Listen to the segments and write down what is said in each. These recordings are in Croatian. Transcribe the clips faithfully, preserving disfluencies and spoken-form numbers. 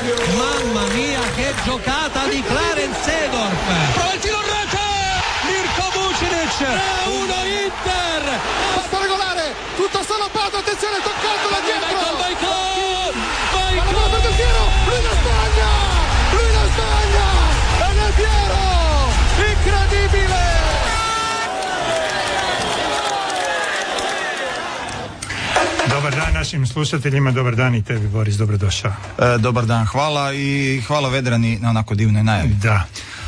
Mamma mia, che giocata di Clarence Seedorf! Prova il tiro in rete! Mirko Vucinic! tre uno Inter! Basta regolare! Tutto salvato, attenzione, toccato da dietro! Michael! Michael! Michael! Per il tiro! Lui la stagna! Lui la stagna! E Del Piero! Incredibile! Dobar dan našim slušateljima, dobar dan i tebi, Boris, dobrodošao. E, dobar dan, hvala i hvala Vedrani na onako divnoj najavi. Da.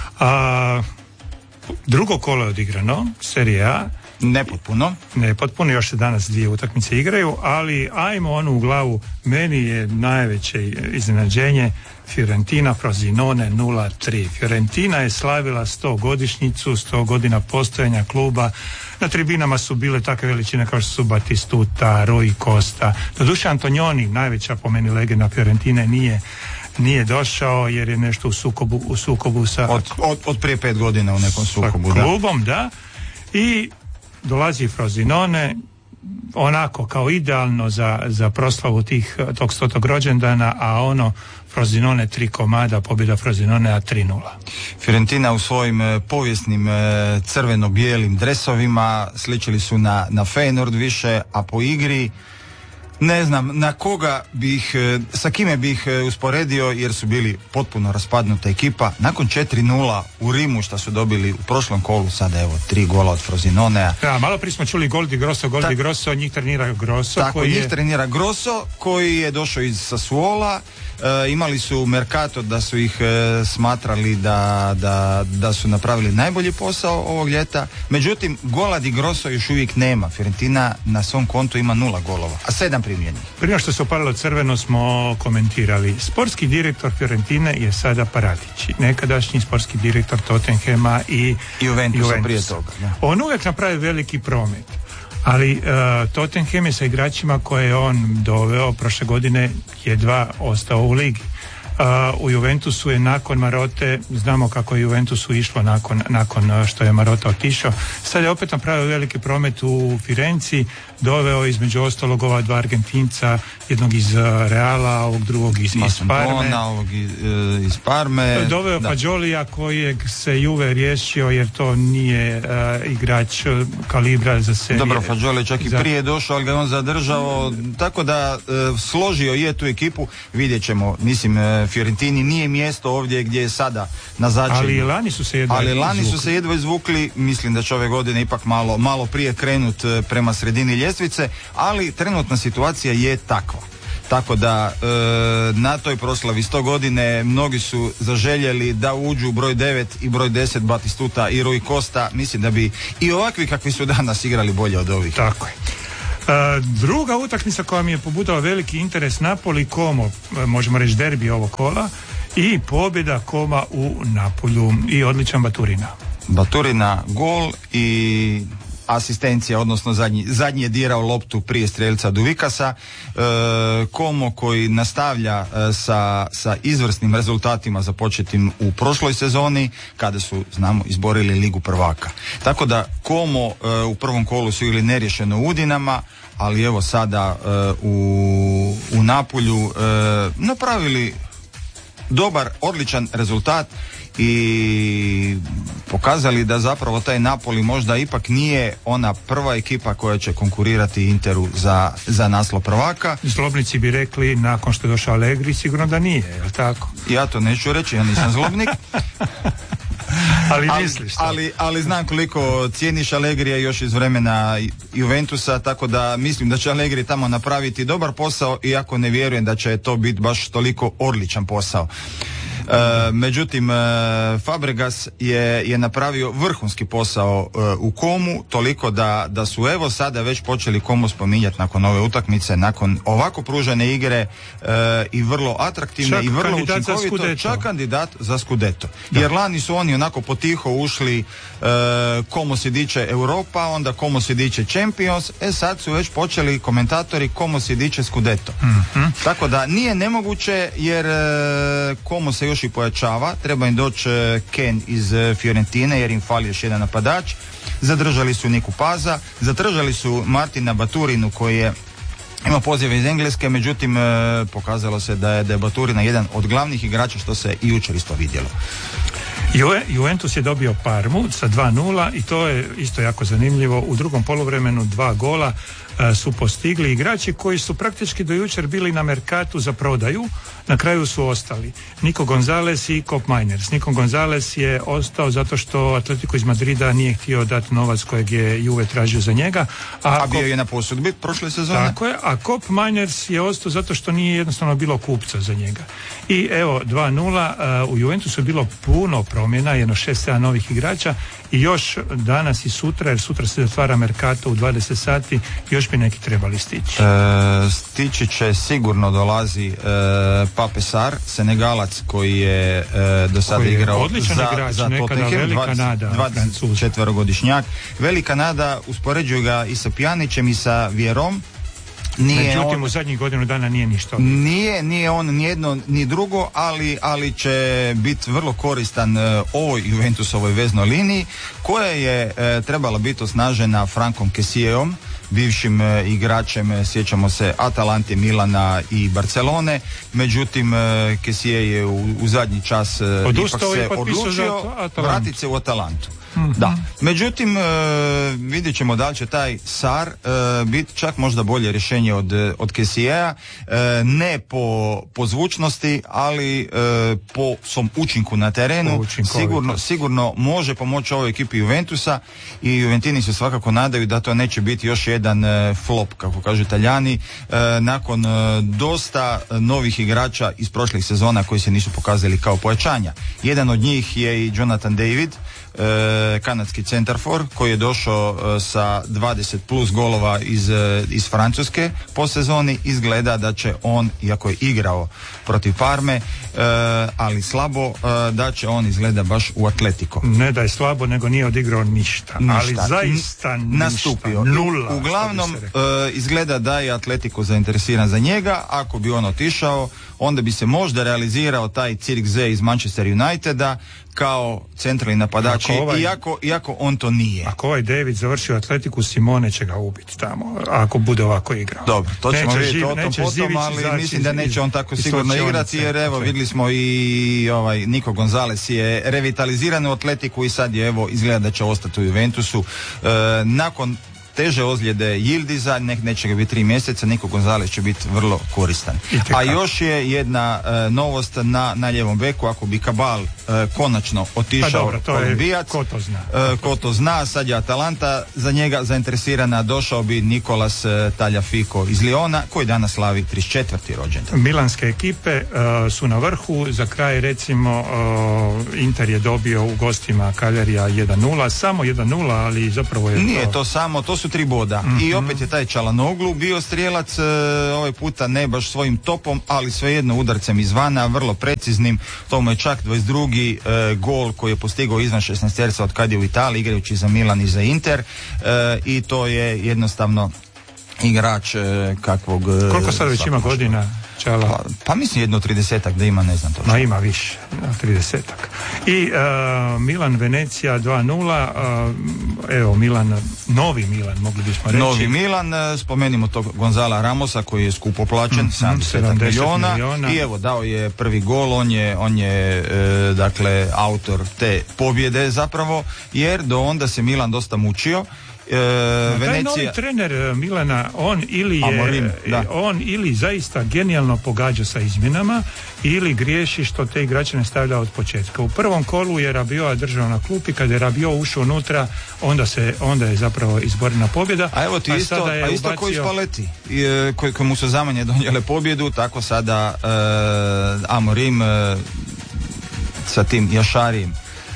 A, drugo kolo je odigrano, Serija A. Nepotpuno. Nepotpuno, još se danas dvije utakmice igraju, ali ajmo onu u glavu, meni je najveće iznenađenje Fiorentina Frosinone nula tri. Fiorentina je slavila sto godišnjicu, sto godina postojanja kluba. Na tribinama su bile takve veličine kao što su Batistuta, Rui Costa. Doduše Antonioni, najveća po meni legenda Fiorentine, nije nije došao jer je nešto u sukobu, u sukobu sa od, od, od prije pet godina u nekom sukobu, klubom, da. da. I dolazi Frosinone onako kao idealno za, za proslavu tih, tog stotog rođendana, a ono Frosinone tri komada, pobjeda Frosinone a tri nula. Fiorentina u svojim e, povijesnim e, crveno-bijelim dresovima sličili su na, na Feyenoord više, a po igri ne znam na koga bih, sa kime bih usporedio, jer su bili potpuno raspadnuta ekipa. Nakon četiri nula u Rimu što su dobili u prošlom kolu, sada evo tri gola od Frosinonea. Da, malo prije smo čuli gol di Grosso, gol di Grosso, njih trenira Grosso. Tako, koji njih je... trenira Grosso koji je došao iz Sassuola. E, imali su Mercato da su ih e, smatrali da, da, da su napravili najbolji posao ovog ljeta. Međutim, gola di Grosso još uvijek nema. Fiorentina na svom kontu ima nula golova, a sedam primljenih. Prije što se opalilo crveno smo komentirali. Sportski direktor Fiorentine je sada Paratić, nekadašnji sportski direktor Tottenhama i Juventusa, Juventus. Prije toga. Ja. On uvijek napravi veliki promet. Ali uh, Tottenham je sa igračima koje je on doveo prošle godine jedva ostao u ligi. Uh, u Juventusu je nakon Marote, znamo kako je Juventusu išlo nakon, nakon što je Marota otišao, sad je opet napravio veliki promet u Firenci, doveo između ostalog ova dva Argentinca, jednog iz Reala, ovog drugog iz, iz Parme. Ovog iz, iz Parme. Doveo Fagiolija kojeg se Juve riješio jer to nije uh, igrač kalibra za serije. Dobro, Fagioli čak i za... prije došao, ali ga on zadržao, tako da uh, složio je tu ekipu, vidjet ćemo, mislim, uh, Fiorentini nije mjesto ovdje gdje je sada na začelju. Ali lani su se jedva Ali lani izvukli. su se jedva izvukli, mislim da će ove godine ipak malo, malo prije krenut uh, prema sredini ljestvice, ali trenutna situacija je takva. Tako da e, na toj proslavi sto godine mnogi su zaželjeli da uđu u broj devet i broj deset Batistuta i Rui Costa. Mislim da bi i ovakvi kakvi su danas igrali bolje od ovih. Tako je. E, druga utakmica koja mi je pobudila veliki interes, Napoli Como, možemo reći derbi ovog kola, i pobjeda Koma u Napolju i odličan Baturina. Baturina gol i asistencija, odnosno zadnji, zadnji je dirao loptu prije strelca Duvikasa. E, Como koji nastavlja e, sa, sa izvrsnim rezultatima započetim u prošloj sezoni kada su, znamo, izborili Ligu prvaka. Tako da Como e, u prvom kolu su ili neriješeno u Udinama, ali evo sada e, u, u Napolju e, napravili dobar, odličan rezultat i pokazali da zapravo taj Napoli možda ipak nije ona prva ekipa koja će konkurirati Interu za, za naslov prvaka. Zlobnici bi rekli nakon što je došao Allegri sigurno da nije, je li tako? Ja to neću reći, ja nisam zlobnik. ali misliš to? Ali, ali znam koliko cijeniš Allegrija još iz vremena Juventusa, tako da mislim da će Allegri tamo napraviti dobar posao, iako ne vjerujem da će to biti baš toliko odličan posao. E, međutim, e, Fabregas je, je napravio vrhunski posao e, u Komu, toliko da, da su evo sada već počeli Komu spominjati nakon ove utakmice, nakon ovako pružene igre e, i vrlo atraktivne čak i vrlo učinkovito, čak kandidat za Scudetto. Jer lani su oni onako potiho ušli, e, Komu se diče Europa, onda Komu se diče Champions, e sad su već počeli komentatori Komu se diče Scudetto. Mm-hmm. Tako da nije nemoguće, jer e, Komu se još i pojačava, treba im doći Ken iz Fiorentine jer im fali još jedan napadač, zadržali su Niku Paza, zadržali su Martina Baturinu koji je Ima pozive iz Engleske, međutim e, pokazalo se da je Baturina jedan od glavnih igrača, što se i jučer isto vidjelo. Ju- Juventus je dobio Parmu sa dva nula i to je isto jako zanimljivo. U drugom poluvremenu dva gola a, su postigli igrači koji su praktički do jučer bili na merkatu za prodaju, na kraju su ostali Nico Gonzalez i Kopp Meiners. Nico Gonzalez je ostao zato što Atletico iz Madrida nije htio dati novac kojeg je Juve tražio za njega. A, a bio je na posudbi prošle sezone? Tako je, a Kopp Meiners je ostao zato što nije jednostavno bilo kupca za njega. I evo, dva nula, uh, u Juventusu je bilo puno promjena, jedno šest sedam novih igrača i još danas i sutra, jer sutra se zatvara merkato u dvadeset sati, još bi neki trebali stići. E, stići će, sigurno dolazi e, Pape Sarr, Senegalac koji je e, do sada Koji je igrao odličan za, igrač, za nekada Tottenham, velika nada, dvadeset četverogodišnjak. Velika nada, uspoređuju ga i sa Pjanićem i sa Vjerom. Nije Međutim, on, u zadnjih godinu dana nije ništa. Nije, nije on ni jedno ni drugo, ali, ali će biti vrlo koristan uh, ovoj Juventusovoj veznoj liniji, koja je uh, trebala biti osnažena Frankom Kessiéom, bivšim uh, igračem, uh, sjećamo se, Atalante, Milana i Barcelone. Međutim, uh, Kessié je u, u zadnji čas uh, ipak se odlučio vratiti se u Atalantu. Mm-hmm. Da. Međutim, e, vidjet ćemo da li će taj Sarr e, biti čak možda bolje rješenje od, od Kessiéa, e, ne po, po zvučnosti, ali e, po svom učinku na terenu. Sigurno, sigurno može pomoći ovoj ekipi Juventusa i Juventini se svakako nadaju da to neće biti još jedan e, flop, kako kažu Italijani, e, nakon e, dosta novih igrača iz prošlih sezona koji se nisu pokazali kao pojačanja. Jedan od njih je i Jonathan David, E, kanadski centarfor koji je došao e, sa dvadeset plus golova iz, e, iz Francuske po sezoni. Izgleda da će on, iako je igrao protiv Parme, e, ali slabo, e, da će on izgleda baš u Atletico. Ne da je slabo, nego nije odigrao ništa, ništa. Ali zaista ništa. Nastupio. Nula. Uglavnom, e, izgleda da je Atletico zainteresiran za njega. Ako bi on otišao, onda bi se možda realizirao taj Cirkzee iz Manchester Uniteda kao centralni napadač, ovaj, iako, iako on to nije. Ako ovaj David završi u Atletiku, Simone će ga ubiti tamo, ako bude ovako igrao. Dobro, to ćemo vidjeti o tom potom, ali mislim da neće on tako sigurno igrati, jer evo, vidjeli smo i ovaj, Nico Gonzalez je revitaliziran u Atletiku i sad je, evo, izgleda da će ostati u Juventusu. E, nakon teže ozljede Yildiza, nek neće ga biti tri mjeseca, Nico Gonzalez će biti vrlo koristan. A još je jedna e, novost na, na ljevom beku, ako bi Cabal e, konačno otišao Kolumbijac, ko to zna? E, ko to zna, sad je Atalanta za njega zainteresirana, došao bi Nicolas e, Tagliafico iz Liona, koji danas slavi trideset četvrti rođendan. Milanske ekipe e, su na vrhu, za kraj recimo e, Inter je dobio u gostima Cagliarija jedan nula, samo jedan nula, ali zapravo je Nije to, to samo, to su tri boda. Mm-hmm. I opet je taj Çalhanoğlu bio strijelac, e, ovaj puta ne baš svojim topom, ali svejedno udarcem izvana, vrlo preciznim. To mu je čak dvadeset drugi e, gol koji je postigao izvan šesnaesterca od kad je u Italiji, igrajući za Milan i za Inter, e, i to je jednostavno igrač e, kakvog... E, Koliko sad već ima godina? Pa, pa mislim jedno tridesetak da ima, ne znam to. Ma ima više, tridesetak. I uh, Milan Venecija dva nula, uh, evo Milan, novi Milan, mogli bismo reći. Novi Milan, spomenimo tog Gonzala Ramosa koji je skupo plaćen, mm, sedamdeset milijuna, i evo dao je prvi gol, on je, on je e, dakle autor te pobjede zapravo, jer do onda se Milan dosta mučio. E, Venecija... Taj novi trener Milana, on ili je Amorim, on ili zaista genijalno pogađa sa izmjenama, ili griješi što te igrače ne stavlja od početka. U prvom kolu je Rabiot držao na klupi, kada je Rabiot ušao unutra, onda se onda je zapravo izborena pobjeda. A evo ti a isto, a isto ubacio... koji Spalletti, e, koji, koji mu su za manje donijele pobjedu, tako sada e, Amorim e, sa tim Jašarijem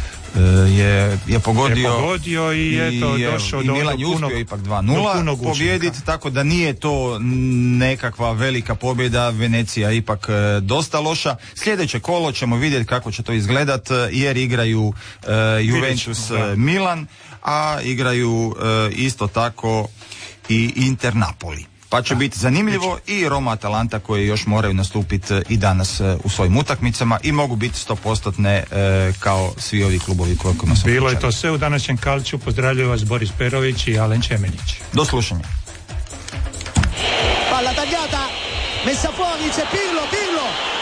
je, je pogodio, je pogodio i, i eto došao i do Milan je uspio ipak dva nula pobjediti, tako da nije to nekakva velika pobjeda. Venecija ipak e, dosta loša. Sljedeće kolo ćemo vidjeti kako će to izgledat, jer igraju e, Juventus e, Milan, a igraju e, isto tako i Inter Napoli. Pa će biti zanimljivo i Roma Atalanta koji još moraju nastupiti i danas u svojim utakmicama i mogu biti sto posto e, kao svi ovi klubovi koji smo Bilo pričali. Je to sve u današnjem Kalču. Pozdravljaju vas Boris Perović i Alen Čemenić. Do slušanja. messa fuori, c'è Pirlo, Pirlo